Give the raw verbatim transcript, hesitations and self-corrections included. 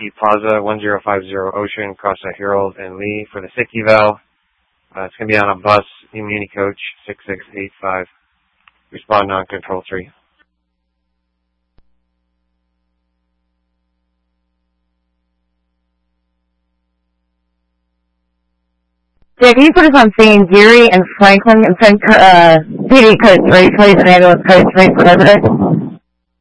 Whiskey Plaza, one zero five zero Ocean, Crossing Herald and Lee for the sick eval. Uh, it's going to be on a bus, Muni Coach six six eight five. Respond on Control three. Yeah, can you put us on scene, Geary and Franklin and send uh, P D code three, please, and ambulance code three for resident?